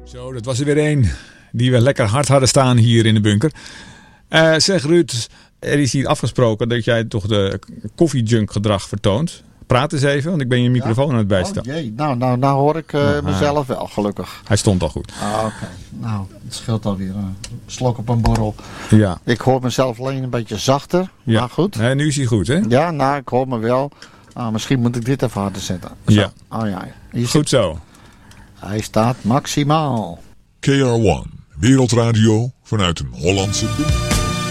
Zo, dat was er weer één die we lekker hard hadden staan hier in de bunker. Zeg Ruud, er is hier afgesproken dat jij toch de koffiejunk gedrag vertoont. Praat eens even, want ik ben je microfoon aan het bijstellen. Oh jee, nou hoor ik mezelf wel, gelukkig. Hij stond al goed. Oké. Nou, het scheelt alweer. Slok op een borrel. Ja. Ik hoor mezelf alleen een beetje zachter, Ja. maar goed. Nee, nu is hij goed, hè? Ja, nou, ik hoor me wel. Misschien moet ik dit even harder zetten. Zo. Ja. Oh ja. Hier Goed zo. hij staat maximaal. KR1, Wereldradio vanuit een Hollandse bunker.